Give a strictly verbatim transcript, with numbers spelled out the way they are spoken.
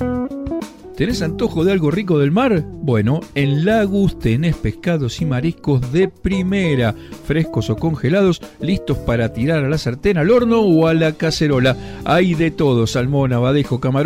¿Tenés antojo de algo rico del mar? Bueno, en Lagus tenés pescados y mariscos de primera, frescos o congelados, listos para tirar a la sartén, al horno o a la cacerola. Hay de todo: salmón, abadejo, camarón,